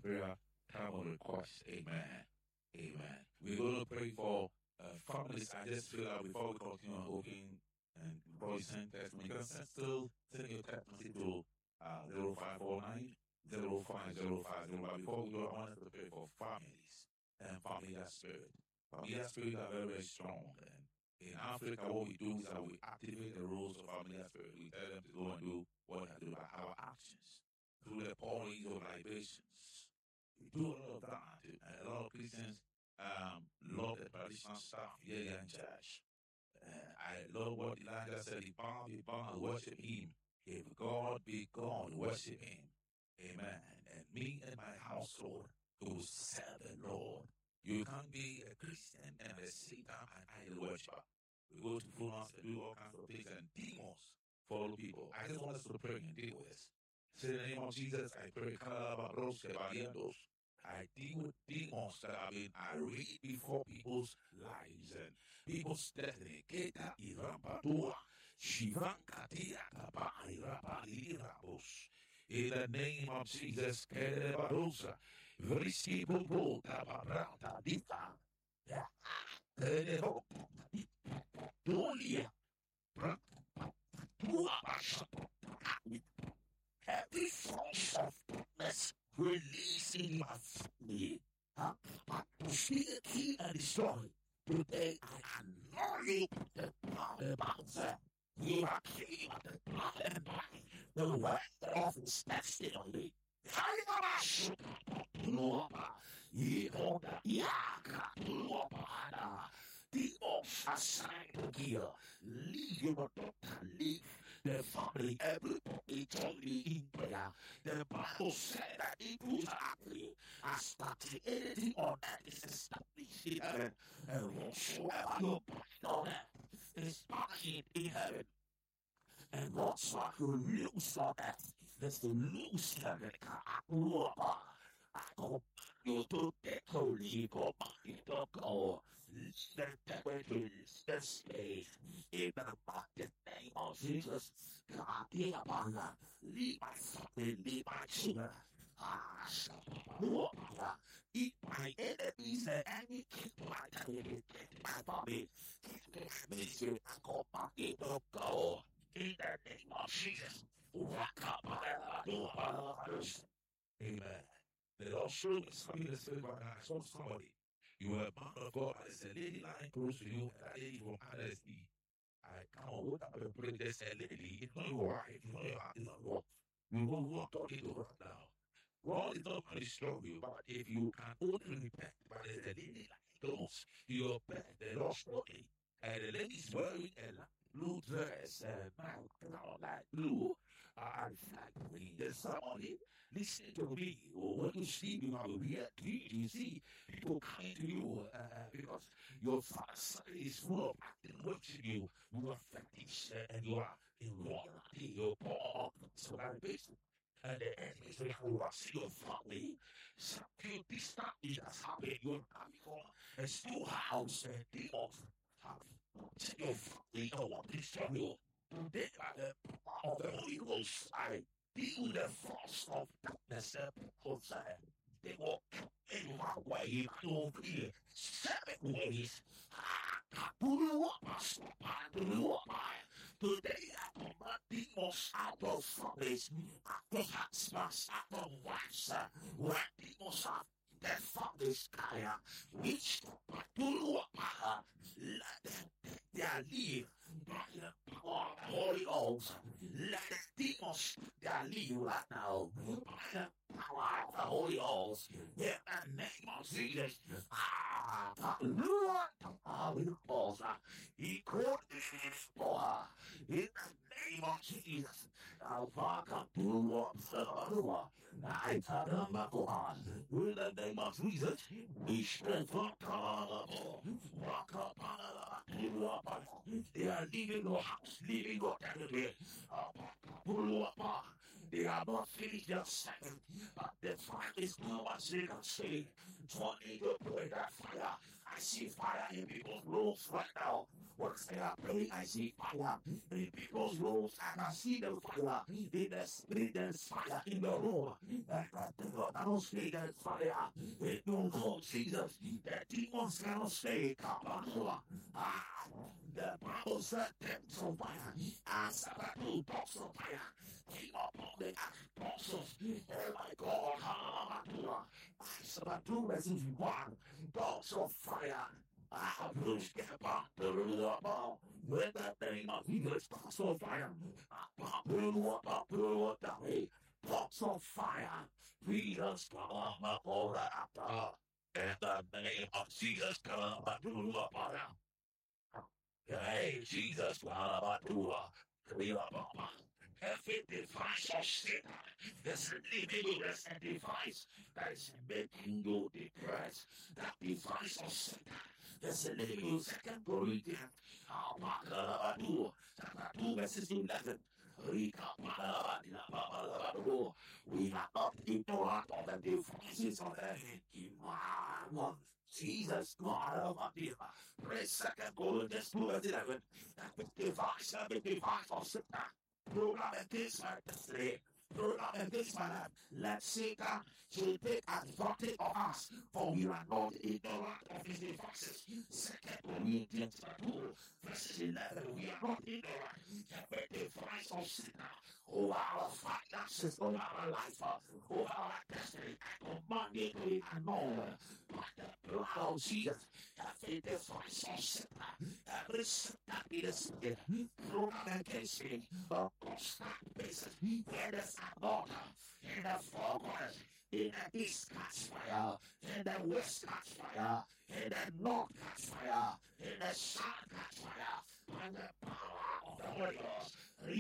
prayer time of request. Amen. Amen. We're going to pray for families. I just feel that before we continue on opening and before you send text, you can still send your text message to 0549 0505. Before we go, I want us to pray for families and familiar spirit. Familiar spirit are very, very strong. And in Africa, what we do is that we activate the rules of familiar spirit. We tell them to go and do what they have to do by our actions through the pourings of libations. We do a lot of that. And a lot of Christians love the traditional stuff here in church. I love what Elijah said. Be bound, worship him. If God be God, worship him. Amen. And me and my household will serve the Lord. You can't be a Christian and a Satan and idol worshiper. We go to funerals and do all kinds of things, and demons follow people. I just want us to pray and deal with this. Say in the name of Jesus, I pray. I deal with demons that have been arrayed before people's lives and people's destiny. Keta irampatua, shivankatia kapa irapalirabos. In the name of Jesus, Kerebarosa, Vriski Bobo, Tabarata, Dita, Kerebo, Dolia, every force of darkness releasing my family, to steal, kill, and destroy. Today I know you the power about them. You are king of the blood and body, the word of his testimony. Demons assigned to kill, leave the family, everybody jointly in prayer. The Bible said that it was ugly as that anything on earth is established in heaven, and whatsoever you bind on earth is bound in heaven. And whatsoever you loose on earth is to loose heaven. I command you to take holy, command you to go. The territories, the space, in the mighty name of Jesus. Leave my family, leave my children. Eat my enemies and any keep my family, my family. Keep my ministry, I command you to go. In the name of Jesus. Amen. The Lord showed me something in the spirit right now. I saw somebody. You were a man of God. There's a lady lying close to you, and that lady from RSD. I come on, wake up and pray. There's a lady. It's not your wife. It's not your heart. It's not your. We won't talking to her now. God is not going to destroy you, but if you can only repent, but there's a lady lying close to your bed, the Lord showed me, and the lady is wearing a blue dress and like blue. I like there's somebody listen to me. When you see me, I will be at you see people coming to you because your side is full of acting watching you. You are fetish and you are in royalty. You're born so that basically. And the enemies will rush your family. Something distant is happening. You're coming from a still house and demons have your family. No one destroy you. Today, by the power of the Holy Ghost, I deal with the force of darkness. They will come in my way. I don't feel 7 ways. Today I command demons out of families, out of husbands, out of wives, when demons have their families kaya, which let them take their leave by the power of the Holy Ghost. Let the demons their leave right now by the power of the Holy Ghost. In the name of Jesus. He called this boy in the name of Jesus. In the name of Jesus, we strengthen. They are leaving your house, leaving your territory. They are not finished their second, but the fire is too much they can say. So I need to pray that fire. I see fire in people's rooms right now. Once they are praying, I see fire in people's rooms. I can see the fire in the spirit. There's fire in the room. And I cannot stay that fire. It don't call Jesus. The demons cannot stay. The Bible said tongues of fire. Sabatu, tongues of fire. Came upon the apostles. Oh my God. Sabatu, verses 1. Tongues of fire. Bruce Gabba, the Rulaba, with the name of Jesus, tongues of fire. Tongues of fire. Jesus, come up over after. In the name of Jesus, come up to hey, Jesus, every device of Satan, there's a living device that is making you depressed. That device of Satan, there's a living 2 Corinthians, chapter 2, verses 11. We are not ignorant of the devices of the enemy. Jesus, God of Abia. Praise 2 Corinthians 2 verse 11. Every device of Satan. Program against my destiny. Program against my life. Let Satan to take advantage of us, for we are not ignorant of his devices. 2 Corinthians 2 verse 11. We are not ignorant. Every device of Satan over our finances, over our life, over our destiny, I command it to be annulled by the blood of Jesus. Every device of Satan, every Satan in the spirit, program against me on a constant basis. Where there's an altar in the four corners, in the east catch fire, in the west catch fire, in the north catch fire, in the south catch fire, by the power of the Holy Ghost.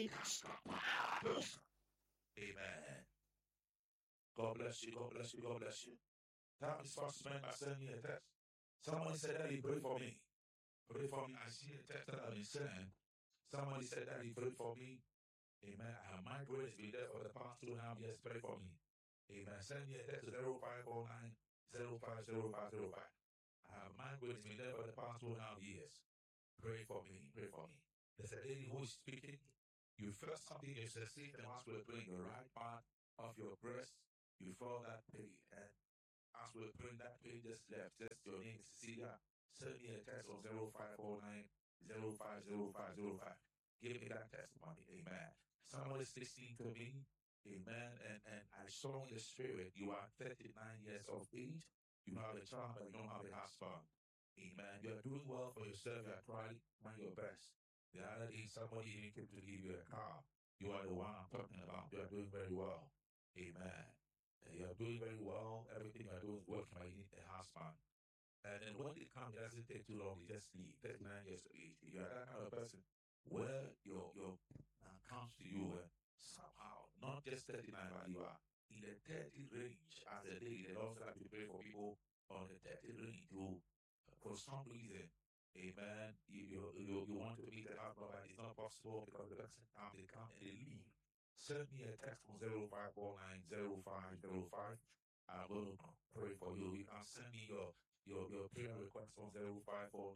Amen. God bless you, God bless you, God bless you. Time is fast spent by sending me a text. Somebody said that he prayed for me. Pray for me. I see a text that I've been sent. Somebody said that he prayed for me. Amen. My grace be there for the past 2.5 years. Pray for me. Amen. Send me a text to 0549 050505. My grace be there for the past 2.5 years. Pray for me. Pray for me. There's a lady who is speaking. You felt something in your seat, and once we're praying the right part of your breast, you felt that pain. And as we're praying, that pain just left. Just your name is Cecilia. Send me a text on 0549 050505. Give me that testimony. Amen. Someone is listening to me. Amen. And I saw in the spirit, you are 39 years of age. You have a child, but you don't have a husband. Amen. You are doing well for yourself. You are trying your best. The other day, somebody even came to give you a car. You are the one I'm talking about. You are doing very well. Amen. You are doing very well. Everything you are doing is working. But you need a husband. And then when they come, it doesn't take too long. They just leave. 39 years of age. If you are that kind of person, where your comes to you somehow, not just 39, but you are in the 30 range as a lady. They also like to pray for people on the 30 range who, for some reason, amen, you want to meet the husband, but it's not possible because the person comes, they come and they leave. Send me a text on 0549 0505. I'm going to pray for you. You can send me your prayer request on 0549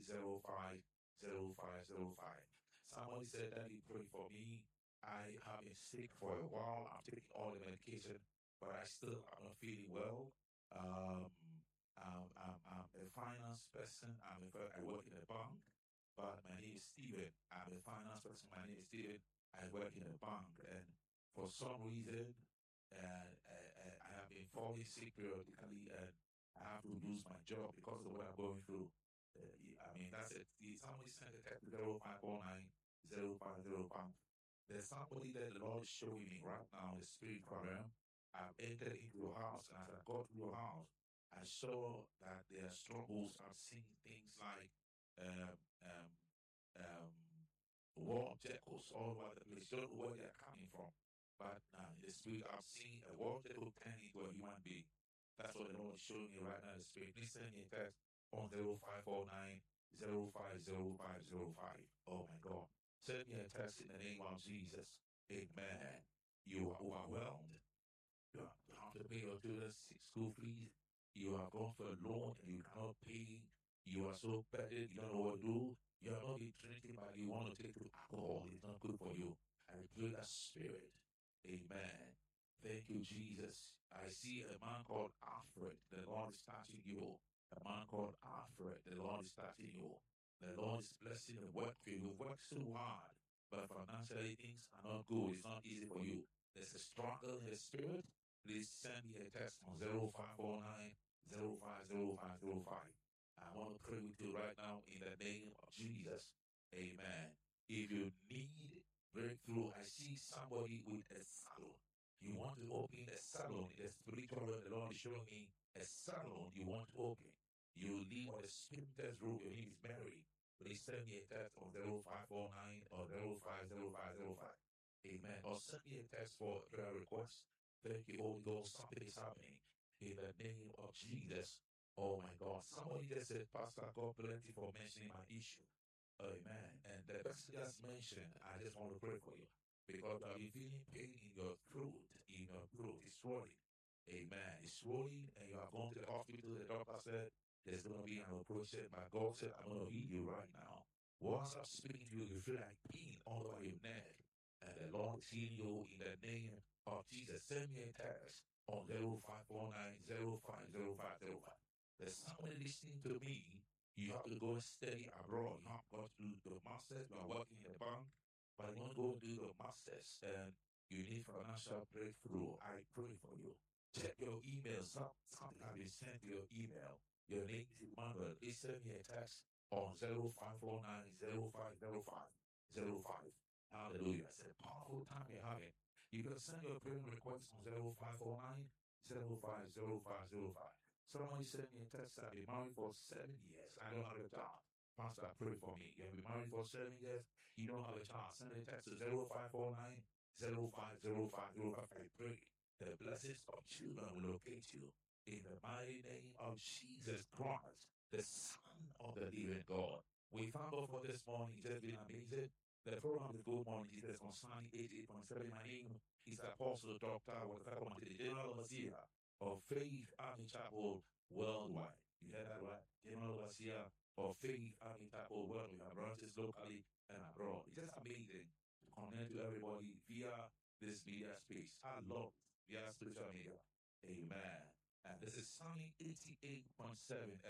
050505. Somebody said that he prayed for me. I have been sick for a while. I'm taking all the medication, but I still am not feeling well. I'm a finance person. I work in a bank, but my name is Steven. I'm a finance person. My name is Steven. I work in a bank, and for some reason, I have been falling sick periodically, and I have to lose my job because of what I'm going through. That's it. Somebody sent a text to 0549 0505. There's somebody that the Lord is showing me right now in the spirit program. I've entered into your house, and as I got to your house, I saw that there are struggles. I'm seeing things like war objects all over the place. Don't know where they're coming from. But now in the spirit, I'm seeing a war object turn into a human being. That's what the Lord is showing me right now in the spirit. Please send me a text on 0549 050505. Oh my God. Send me a text in the name of Jesus. Amen. You are overwhelmed. You have to pay your children's school fees. You are going for a loan and you cannot pay. You are so burdened, you don't know what to do. You are not be drinking, but you want to take to alcohol. It's not good for you. I rebuke that spirit. Amen. Thank you, Jesus. I see see a man called Alfred. The Lord is touching you. A man called Alfred. The Lord is touching you. The Lord is blessing the work for you. You've worked so hard, but financially things are not good. It's not easy for you. There's a struggle in the spirit. Please send me a text on 0549 050505. I want to pray with you right now in the name of Jesus. Amen. If you need breakthrough, I see somebody with a salon. You want to open a salon in the spiritual world. The Lord is showing me a salon you want to open. You live on the scriptures rule. Your name is Mary. Please send me a text on 0549 or 050505. Amen. Or send me a text for prayer request. Thank you, Holy Ghost. Something is happening in the name of Jesus. Oh my God. Somebody just said, Pastor, God bless you for mentioning my issue. Amen. And the person just mentioned, I just want to pray for you because I've been feeling pain in your throat. It's swollen. Amen. It's swollen, and you are going to the hospital. The doctor said there's going to be an operation. My God said, I'm going to heal you right now. Once I'm speaking to you, you feel like pain all over your neck. And the Lord is healing you in the name of Jesus. Send me a text on 0549 050505. There's somebody listening to me. You have to go and study abroad. You have got to do the masters. You are working in a bank, but you want to go do the masters and you need financial breakthrough. I pray for you. Check your email. Something has been sent to your email. Your name is Emmanuel. Please send me a text on 0549 050505. Hallelujah. It's a powerful time you're having. You can send your prayer request on 0549 050505. Somebody sent me a text. I've been married for 7 years. I don't have a child. Pastor, pray for me. You've been married for 7 years. You don't have a child. Send a text to 0549 050505. I pray the blessings of children will locate you in the mighty name of Jesus Christ, the Son of the living God. We thank God for this morning. It has been amazing. The program is Good Morning Jesus on Sunny 88.7. My name is Apostle Dr. Watakamati, General Overseer of Faith Army Chapel Worldwide. You heard that right? General Overseer of Faith Army Chapel Worldwide. We have branches locally and abroad. It's just amazing to connect to everybody via this media space. I love via social media. Amen. And this is Sunny 88.7